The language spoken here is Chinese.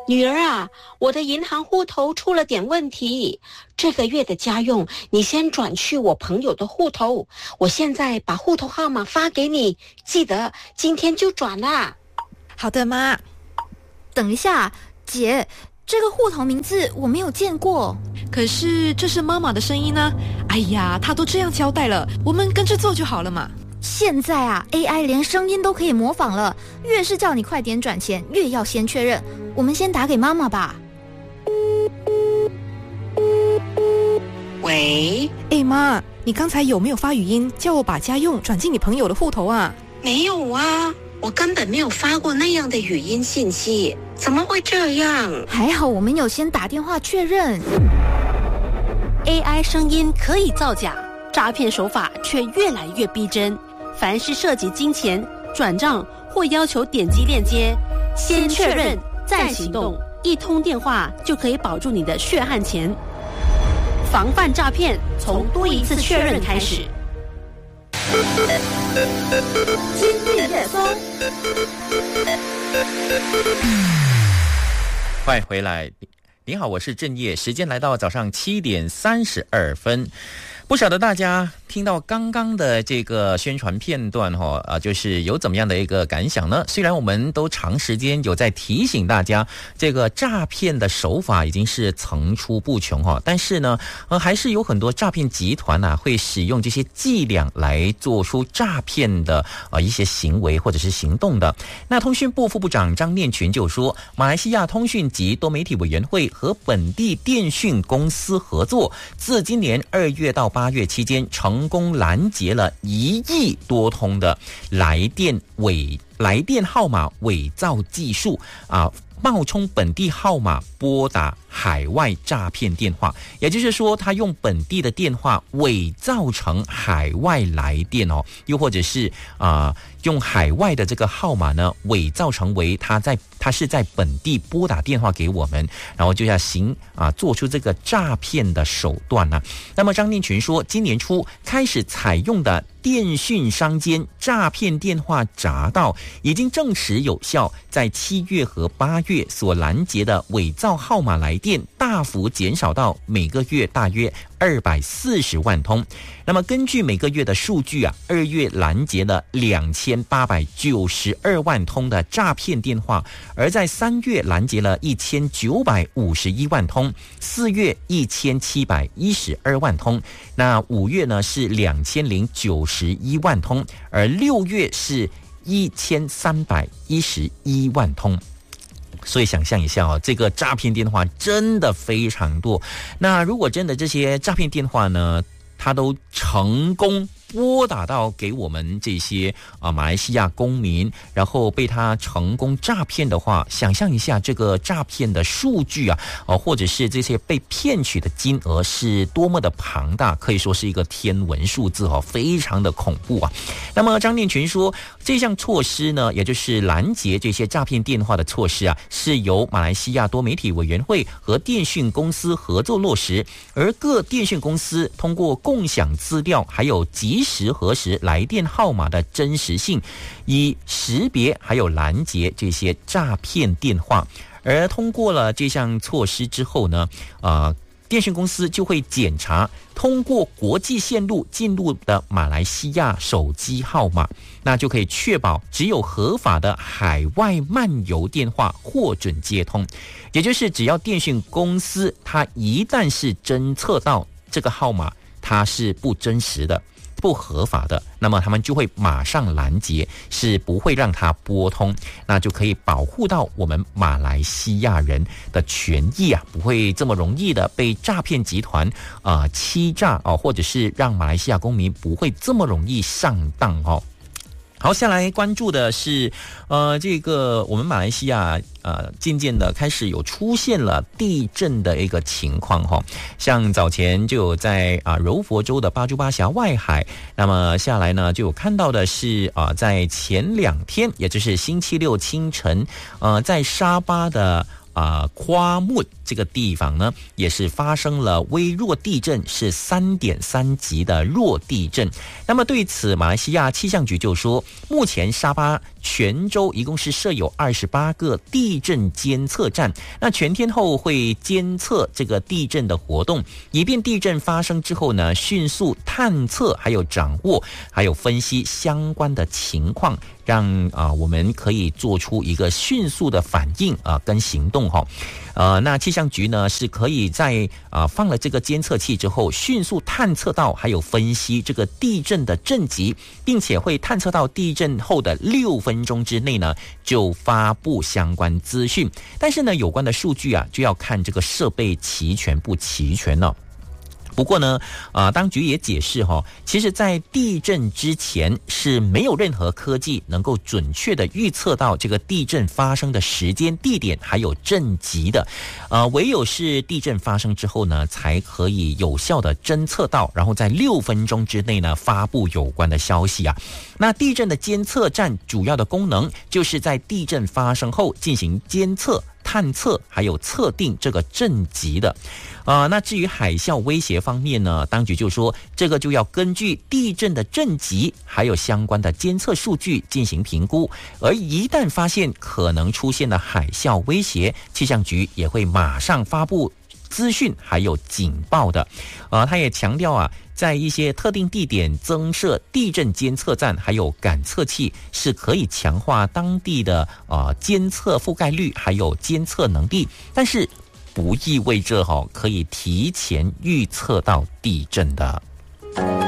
女儿啊，我的银行户头出了点问题，这个月的家用你先转去我朋友的户头，我现在把户头号码发给你，记得今天就转啦。 好的，妈。 等一下，姐，这个户头名字我没有见过。 可是这是妈妈的声音呢。哎呀，她都这样交代了，我们跟着做就好了嘛。 现在啊 ，AI 连声音都可以模仿了，越是叫你快点转钱，越要先确认。我们先打给妈妈吧。 喂， 妈，你刚才有没有发语音叫我把家用转进你朋友的户头啊？ 没有啊，我根本没有发过那样的语音信息，怎么会这样？ 还好我们有先打电话确认。 AI 声音可以造假，诈骗手法却越来越逼真。凡是涉及金钱、转账或要求点击链接，先确认再行动，一通电话就可以保住你的血汗钱。防范诈骗，从多一次确认开始。 今日热搜， 欢迎回来。你好，我是郑业，时间来到早上7点32分。不晓得大家听到刚刚的这个宣传片段就是有怎么样的一个感想呢？虽然我们都长时间有在提醒大家，这个诈骗的手法已经是层出不穷但是呢，还是有很多诈骗集团会使用这些伎俩来做出诈骗的一些行为或者是行动的。那通讯部副部长张念群就说，马来西亚通讯及多媒体委员会和本地电讯公司合作，自今年2月到8月期间，成功拦截了1亿多通的来电号码伪造技术冒充本地号码拨打海外诈骗电话，也就是说他用本地的电话伪造成海外来电又或者是用海外的这个号码呢伪造成为他是在本地拨打电话给我们，然后就要做出这个诈骗的手段那么张念群说，今年初开始采用的电讯商间诈骗电话闸道已经证实有效，在7月和8月所拦截的伪造号码来电大幅减少到每个月大约240万通。那么根据每个月的数据2月拦截了2892万通的诈骗电话，而在3月拦截了1951万通，4月1712万通，那5月呢是2091万通，而6月是1311万通。所以想象一下这个诈骗电话真的非常多。那如果真的这些诈骗电话呢，它都成功拨打到给我们这些马来西亚公民，然后被他成功诈骗的话，想象一下这个诈骗的数据或者是这些被骗取的金额是多么的庞大，可以说是一个天文数字非常的恐怖那么张念群说，这项措施呢，也就是拦截这些诈骗电话的措施是由马来西亚多媒体委员会和电讯公司合作落实，而各电讯公司通过共享资料还有及时核实来电号码的真实性，以识别还有拦截这些诈骗电话。而通过了这项措施之后呢，电讯公司就会检查通过国际线路进入的马来西亚手机号码，那就可以确保只有合法的海外漫游电话获准接通。也就是只要电讯公司它一旦是侦测到这个号码它是不真实的、不合法的，那么他们就会马上拦截，是不会让它拨通，那就可以保护到我们马来西亚人的权益不会这么容易的被诈骗集团欺诈或者是让马来西亚公民不会这么容易上当好，下来关注的是这个我们马来西亚渐渐的开始有出现了地震的一个情况像早前就有在柔佛州的巴珠巴峡外海，那么下来呢就有看到的是在前2天，也就是星期六清晨在沙巴的夸木这个地方呢，也是发生了微弱地震，是3.3级的弱地震。那么对此，马来西亚气象局就说，目前沙巴全州一共是设有28个地震监测站，那全天候会监测这个地震的活动，以便地震发生之后呢，迅速探测、还有掌握、还有分析相关的情况，让我们可以做出一个迅速的反应跟行动哈。那气象局呢是可以在放了这个监测器之后，迅速探测到还有分析这个地震的震级，并且会探测到地震后的6分钟之内呢就发布相关资讯。但是呢，有关的数据就要看这个设备齐全不齐全了。不过呢，当局也解释其实在地震之前是没有任何科技能够准确的预测到这个地震发生的时间、地点还有震级的，唯有是地震发生之后呢，才可以有效的侦测到，然后在6分钟之内呢发布有关的消息啊。那地震的监测站主要的功能就是在地震发生后进行监测、探测还有测定这个震级的。那至于海啸威胁方面呢，当局就说这个就要根据地震的震级还有相关的监测数据进行评估，而一旦发现可能出现的海啸威胁，气象局也会马上发布资讯还有警报的。他也强调在一些特定地点增设地震监测站还有感测器，是可以强化当地的监测覆盖率还有监测能力，但是不意味着可以提前预测到地震的。